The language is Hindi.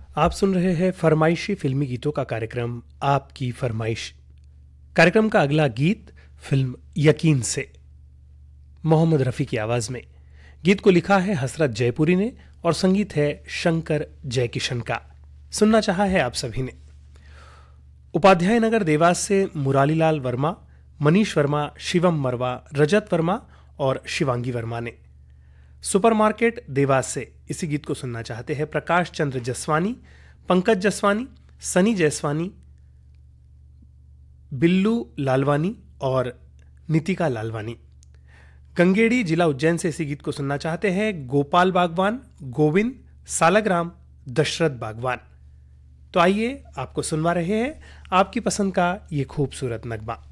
आप सुन रहे हैं फरमाइशी फिल्मी गीतों का कार्यक्रम आपकी फरमाइश। कार्यक्रम का अगला गीत फिल्म यकीन से मोहम्मद रफी की आवाज में। गीत को लिखा है हसरत जयपुरी ने और संगीत है शंकर जयकिशन का। सुनना चाहा है आप सभी ने। उपाध्याय नगर देवास से मुरालीलाल वर्मा, मनीष वर्मा, शिवम मरवा, रजत वर्मा और शिवांगी वर्मा ने। सुपरमार्केट देवास से इसी गीत को सुनना चाहते हैं प्रकाश चंद्र जसवानी, पंकज जसवानी, सनी जसवानी, बिल्लू लालवानी और नितिका लालवानी। गंगेड़ी जिला उज्जैन से इसी गीत को सुनना चाहते हैं गोपाल बागवान, गोविंद, सालग्राम, दशरथ बागवान। तो आइए आपको सुनवा रहे हैं आपकी पसंद का ये खूबसूरत नगमा।